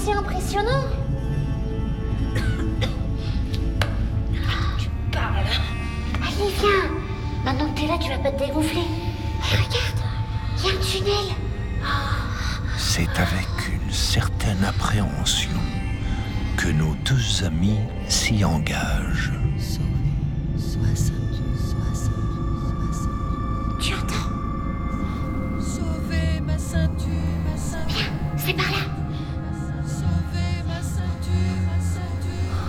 aussi impressionnant. Tu parles. Allez, viens. Maintenant que t'es là, tu vas pas te dégonfler. Regarde, il y a un tunnel. C'est avec une certaine appréhension que nos deux amis s'y engagent. Tu entends? Sauver ma ceinture, ma ceinture. Viens, c'est par là. Sauver ma ceinture, ma ceinture.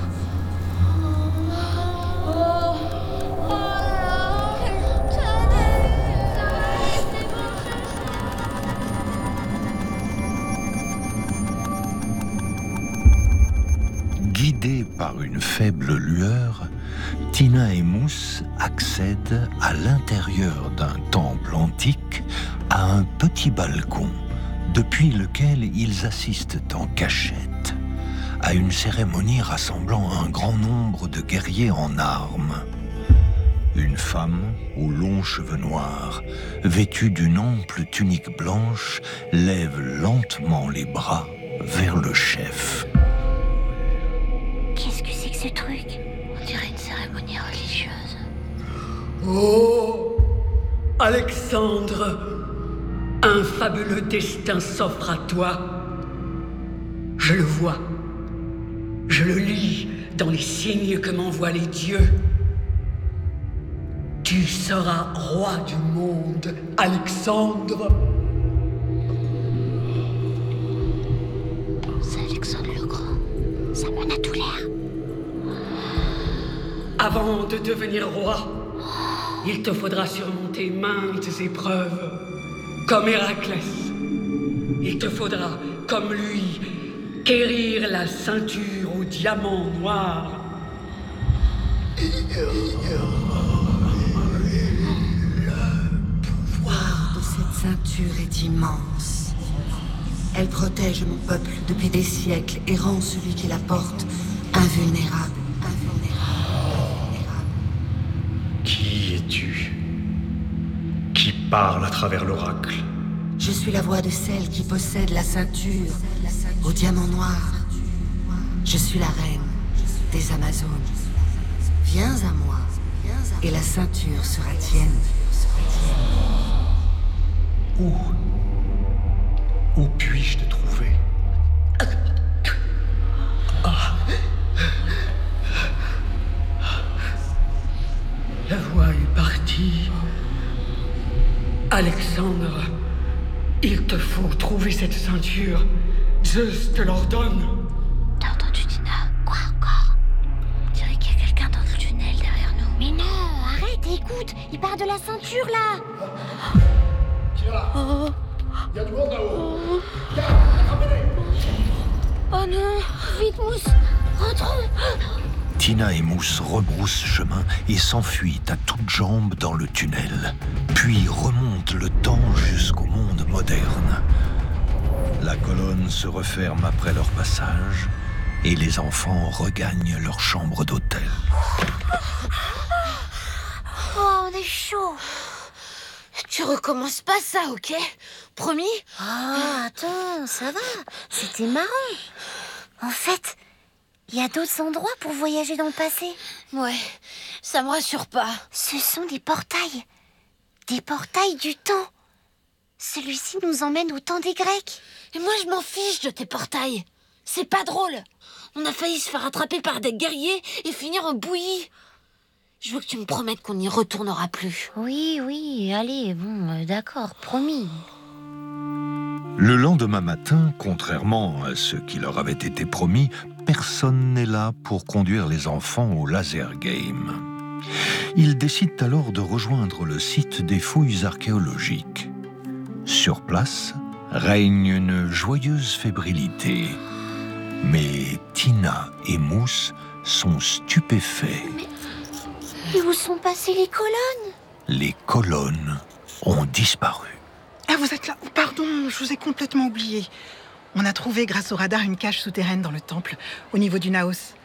Guidés par une faible lueur, Tina et Mousse accèdent à l'intérieur d'un temple antique à un petit balcon, depuis lequel ils assistent en cachette à une cérémonie rassemblant un grand nombre de guerriers en armes. Une femme aux longs cheveux noirs, vêtue d'une ample tunique blanche, lève lentement les bras vers le chef. Qu'est-ce que c'est que ce truc? On dirait une cérémonie religieuse. Oh, Alexandre, un fabuleux destin s'offre à toi. Je le vois. Je le lis dans les signes que m'envoient les dieux. Tu seras roi du monde, Alexandre. C'est Alexandre le Grand. Ça m'en a tout l'air. Avant de devenir roi, il te faudra surmonter maintes épreuves. Comme Héraclès, il te faudra, comme lui, quérir la ceinture au diamant noir. Le pouvoir de cette ceinture est immense. Elle protège mon peuple depuis des siècles et rend celui qui la porte invulnérable. Qui es-tu? Qui parle à travers l'oracle? Je suis la voix de celle qui possède la ceinture au diamant noir. Je suis la reine des Amazones. Viens à moi et la ceinture sera tienne. Où puis-je te trouver? La voix est partie. Alexandre, il te faut trouver cette ceinture. Zeus te l'ordonne. T'as entendu, Tina? Quoi encore? On dirait qu'il y a quelqu'un dans le tunnel derrière nous. Mais non, arrête, écoute. Il part de la ceinture, là. Tina, il y a du monde là-haut. Oh non, vite, Mousse. Rentrons. Tina et Mousse rebroussent chemin et s'enfuient à toutes jambes dans le tunnel, puis remontent le temps jusqu'au monde moderne. La colonne se referme après leur passage et les enfants regagnent leur chambre d'hôtel. Oh, on est chaud. Tu recommences pas ça, ok? Promis? Oh, attends, ça va. C'était marrant. En fait, il y a d'autres endroits pour voyager dans le passé. Ouais, ça me rassure pas. Ce sont des portails. Des portails du temps. Celui-ci nous emmène au temps des Grecs. Et moi, je m'en fiche de tes portails. C'est pas drôle. On a failli se faire attraper par des guerriers et finir en bouillie. Je veux que tu me promettes qu'on n'y retournera plus. Oui, allez, bon, d'accord, promis. Le lendemain matin, contrairement à ce qui leur avait été promis, personne n'est là pour conduire les enfants au laser game. Ils décident alors de rejoindre le site des fouilles archéologiques. Sur place, règne une joyeuse fébrilité. Mais Tina et Mousse sont stupéfaits. Et où sont passées les colonnes? Les colonnes ont disparu. Ah, vous êtes là? Pardon, je vous ai complètement oublié. On a trouvé grâce au radar une cage souterraine dans le temple, au niveau du Naos.